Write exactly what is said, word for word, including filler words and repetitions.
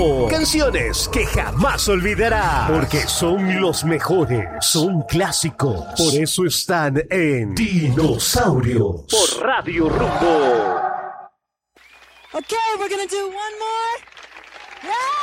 Rumbo. Canciones que jamás olvidarás, porque son los mejores, son clásicos. Por eso están en Dinosaurios por Radio Rumbo. Okay, we're gonna do one more. Yeah!